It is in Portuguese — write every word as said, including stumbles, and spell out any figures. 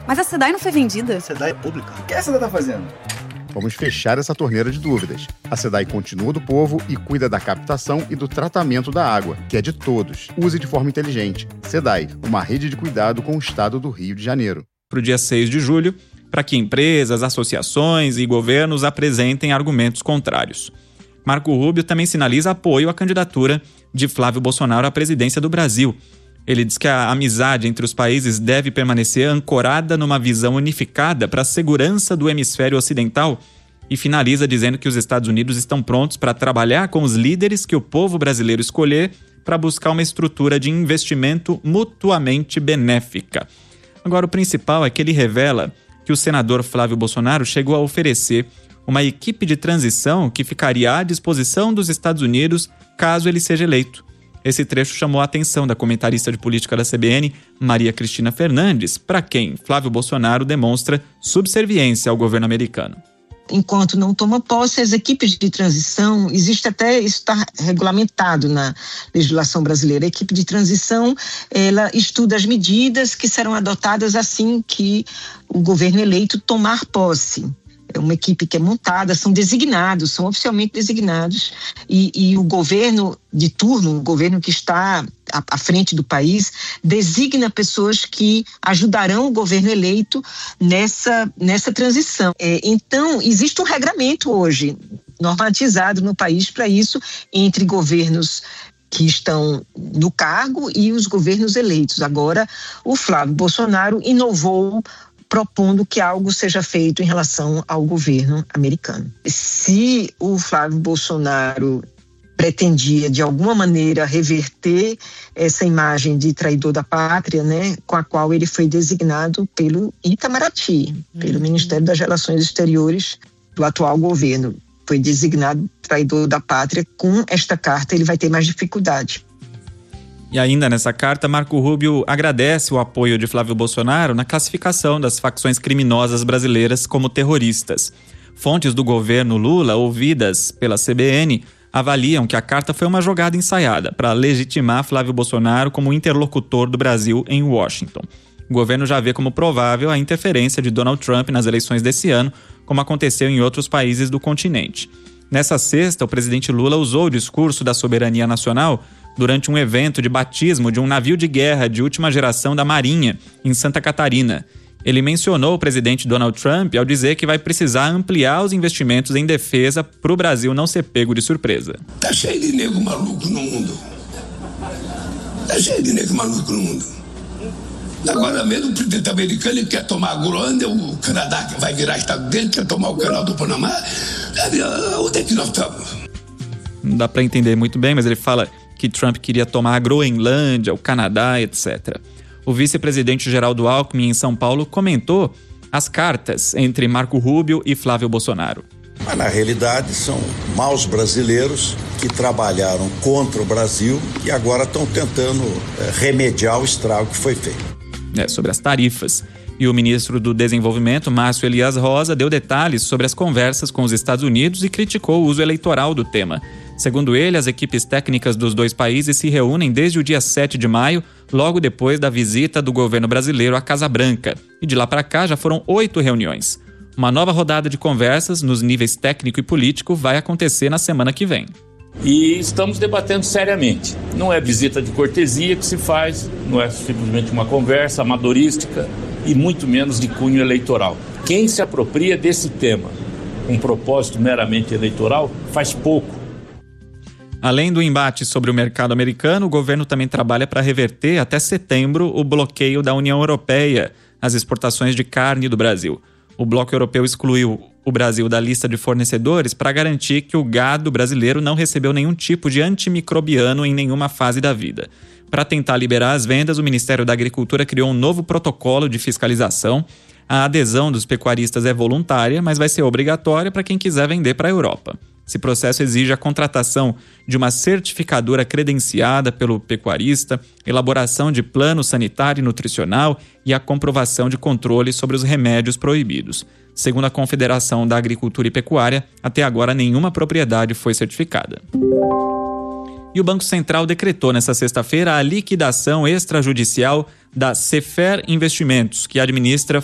Mas a SEDAI não foi vendida? A SEDAI é pública. O que a SEDAI tá fazendo? Vamos fechar essa torneira de dúvidas. A SEDAI continua do povo e cuida da captação e do tratamento da água, que é de todos. Use de forma inteligente. SEDAI, uma rede de cuidado com o estado do Rio de Janeiro. Para o dia seis de julho, para que empresas, associações e governos apresentem argumentos contrários. Marco Rubio também sinaliza apoio à candidatura de Flávio Bolsonaro à presidência do Brasil. Ele diz que a amizade entre os países deve permanecer ancorada numa visão unificada para a segurança do hemisfério ocidental e finaliza dizendo que os Estados Unidos estão prontos para trabalhar com os líderes que o povo brasileiro escolher para buscar uma estrutura de investimento mutuamente benéfica. Agora, o principal é que ele revela que o senador Flávio Bolsonaro chegou a oferecer uma equipe de transição que ficaria à disposição dos Estados Unidos caso ele seja eleito. Esse trecho chamou a atenção da comentarista de política da C B N, Maria Cristina Fernandes, para quem Flávio Bolsonaro demonstra subserviência ao governo americano. Enquanto não toma posse, as equipes de transição, existe até, isso está regulamentado na legislação brasileira, a equipe de transição, ela estuda as medidas que serão adotadas assim que o governo eleito tomar posse. É uma equipe que é montada, são designados, são oficialmente designados, e, e o governo de turno, o governo que está à, à frente do país, designa pessoas que ajudarão o governo eleito nessa, nessa transição. É, então, existe um regramento hoje, normatizado no país para isso, entre governos que estão no cargo e os governos eleitos. Agora, o Flávio Bolsonaro inovou propondo que algo seja feito em relação ao governo americano. Se o Flávio Bolsonaro pretendia, de alguma maneira, reverter essa imagem de traidor da pátria, né, com a qual ele foi designado pelo Itamaraty, uhum. pelo Ministério das Relações Exteriores do atual governo. Foi designado traidor da pátria. Com esta carta, ele vai ter mais dificuldade. E ainda nessa carta, Marco Rubio agradece o apoio de Flávio Bolsonaro na classificação das facções criminosas brasileiras como terroristas. Fontes do governo Lula, ouvidas pela C B N, avaliam que a carta foi uma jogada ensaiada para legitimar Flávio Bolsonaro como interlocutor do Brasil em Washington. O governo já vê como provável a interferência de Donald Trump nas eleições desse ano, como aconteceu em outros países do continente. Nessa sexta, o presidente Lula usou o discurso da soberania nacional durante um evento de batismo de um navio de guerra de última geração da Marinha, em Santa Catarina. Ele mencionou o presidente Donald Trump ao dizer que vai precisar ampliar os investimentos em defesa para o Brasil não ser pego de surpresa. Tá cheio de nego maluco no mundo. Tá cheio de nego maluco no mundo. Agora mesmo o presidente americano ele quer tomar a Groenlândia, o Canadá que vai virar estado dele, quer tomar o canal do Panamá. Onde é que nós estamos? Não dá para entender muito bem, mas ele fala que Trump queria tomar a Groenlândia, o Canadá, etcétera. O vice-presidente Geraldo Alckmin, em São Paulo, comentou as cartas entre Marco Rubio e Flávio Bolsonaro. Mas, na realidade, são maus brasileiros que trabalharam contra o Brasil e agora estão tentando é, remediar o estrago que foi feito. É, sobre as tarifas. E o ministro do Desenvolvimento, Márcio Elias Rosa, deu detalhes sobre as conversas com os Estados Unidos e criticou o uso eleitoral do tema. Segundo ele, as equipes técnicas dos dois países se reúnem desde o dia sete de maio, logo depois da visita do governo brasileiro à Casa Branca. E de lá para cá já foram oito reuniões. Uma nova rodada de conversas nos níveis técnico e político vai acontecer na semana que vem. E estamos debatendo seriamente. Não é visita de cortesia que se faz, não é simplesmente uma conversa amadorística e muito menos de cunho eleitoral. Quem se apropria desse tema com um propósito meramente eleitoral faz pouco. Além do embate sobre o mercado americano, o governo também trabalha para reverter até setembro o bloqueio da União Europeia às exportações de carne do Brasil. O bloco europeu excluiu o Brasil da lista de fornecedores para garantir que o gado brasileiro não recebeu nenhum tipo de antimicrobiano em nenhuma fase da vida. Para tentar liberar as vendas, o Ministério da Agricultura criou um novo protocolo de fiscalização. A adesão dos pecuaristas é voluntária, mas vai ser obrigatória para quem quiser vender para a Europa. Esse processo exige a contratação de uma certificadora credenciada pelo pecuarista, elaboração de plano sanitário e nutricional e a comprovação de controle sobre os remédios proibidos. Segundo a Confederação da Agricultura e Pecuária, até agora nenhuma propriedade foi certificada. E o Banco Central decretou nesta sexta-feira a liquidação extrajudicial da Sefer Investimentos, que administra